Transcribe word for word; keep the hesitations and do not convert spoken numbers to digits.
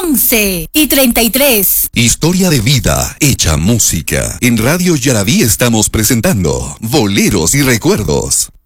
once y treinta y tres. Historia de vida hecha música. En Radio Yaraví estamos presentando Boleros y Recuerdos.